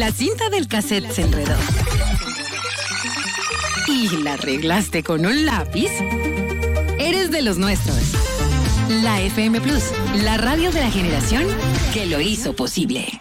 La cinta del cassette se enredó y la arreglaste con un lápiz. Eres de los nuestros. La FM Plus, la radio de la generación que lo hizo posible.